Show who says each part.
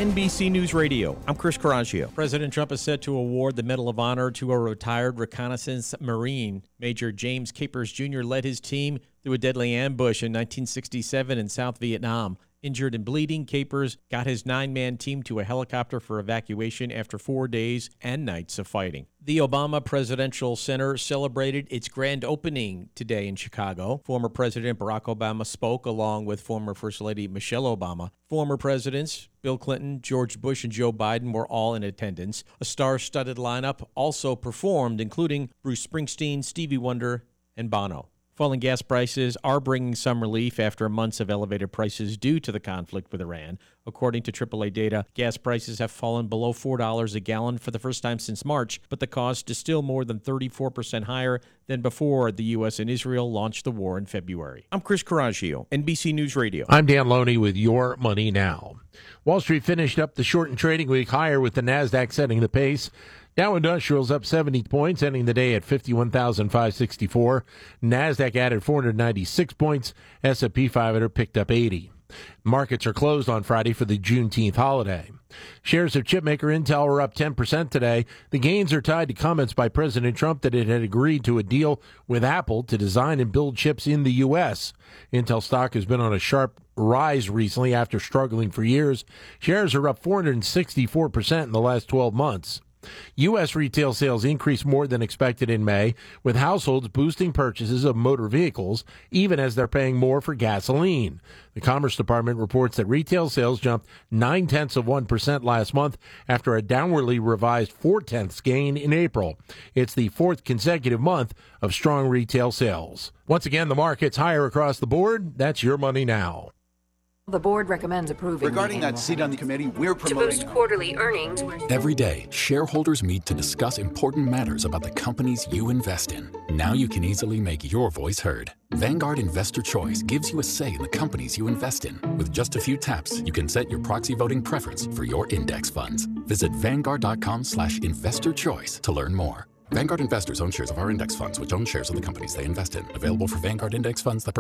Speaker 1: NBC News Radio. I'm Chris Coraggio. President Trump is set to award the Medal of Honor to a retired reconnaissance Marine. Major James Capers Jr. led his team through a deadly ambush in 1967 in South Vietnam. Injured and bleeding, Capers got his 9-man team to a helicopter for evacuation after 4 days and nights of fighting. The Obama Presidential Center celebrated its grand opening today in Chicago. Former President Barack Obama spoke along with former First Lady Michelle Obama. Former presidents Bill Clinton, George Bush, and Joe Biden were all in attendance. A star-studded lineup also performed, including Bruce Springsteen, Stevie Wonder, and Bono. Falling gas prices are bringing some relief after months of elevated prices due to the conflict with Iran. According to AAA data, gas prices have fallen below $4 a gallon for the first time since March, but the cost is still more than 34% higher than before the U.S. and Israel launched the war in February. I'm Chris Coraggio, NBC News Radio.
Speaker 2: I'm Dan Loney with Your Money Now. Wall Street finished up the shortened trading week higher with the NASDAQ setting the pace. Dow Industrials up 70 points, ending the day at 51,564. NASDAQ added 496 points. S&P 500 picked up 80. Markets are closed on Friday for the Juneteenth holiday. Shares of chipmaker Intel were up 10% today. The gains are tied to comments by President Trump that it had agreed to a deal with Apple to design and build chips in the U.S. Intel stock has been on a sharp rise recently after struggling for years. Shares are up 464% in the last 12 months. U.S. retail sales increased more than expected in May, with households boosting purchases of motor vehicles, even as they're paying more for gasoline. The Commerce Department reports that retail sales jumped 0.9% last month after a downwardly revised 0.4 gain in April. It's the fourth consecutive month of strong retail sales. Once again, the market's higher across the board. That's Your Money Now.
Speaker 3: The board recommends approving.
Speaker 4: Regarding that seat on the committee, we're promoting
Speaker 3: to boost quarterly earnings.
Speaker 5: Every day, shareholders meet to discuss important matters about the companies you invest in. Now you can easily make your voice heard. Vanguard Investor Choice gives you a say in the companies you invest in. With just a few taps, you can set your proxy voting preference for your index funds. Visit Vanguard.com/investorchoice to learn more. Vanguard investors own shares of our index funds, which own shares of the companies they invest in. Available for Vanguard index funds that